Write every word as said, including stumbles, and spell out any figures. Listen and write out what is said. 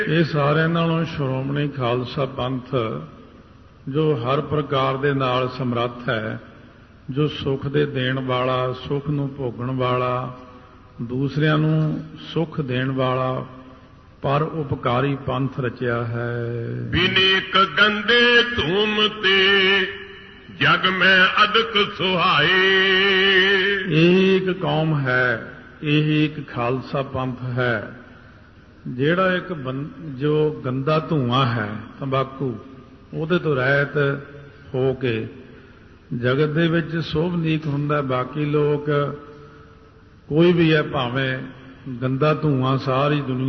ਇਹ ਸਾਰਿਆਂ ਨਾਲੋਂ ਸ਼੍ਰੋਮਣੀ ਖਾਲਸਾ ਪੰਥ ਜੋ ਹਰ ਪ੍ਰਕਾਰ ਦੇ ਨਾਲ ਸਮਰੱਥ ਹੈ, ਜੋ ਸੁੱਖ ਦੇ ਦੇਣ ਵਾਲਾ, ਸੁੱਖ ਨੂੰ ਭੋਗਣ ਵਾਲਾ, ਦੂਸਰਿਆਂ ਨੂੰ ਸੁੱਖ ਦੇਣ ਵਾਲਾ ਪਰ ਉਪਕਾਰੀ ਪੰਥ ਰਚਿਆ ਹੈ। ਬਿਨੇਕ ਗੰਦੇ ਧੂਮ ਤੇ ਜਗ ਮੈਂ ਅਦਕ ਸੁਹਾਏ। ਇਹ ਇੱਕ ਕੌਮ ਹੈ, ਇਹ ਇੱਕ ਖਾਲਸਾ ਪੰਥ ਹੈ ਜਿਹੜਾ ਇੱਕ ਜੋ ਗੰਦਾ ਧੂਆਂ ਹੈ ਤੰਬਾਕੂ, ਉਹਦੇ ਤੋਂ ਰਹਿਤ ਹੋ ਕੇ ਜਗਤ ਦੇ ਵਿੱਚ ਸੋਭਨੀਕ ਹੁੰਦਾ। ਬਾਕੀ ਲੋਕ ਕੋਈ ਵੀ ਹੈ, ਭਾਵੇਂ ਗੰਦਾ ਧੂਆਂ ਸਾਰੀ ਦੁਨੀਆ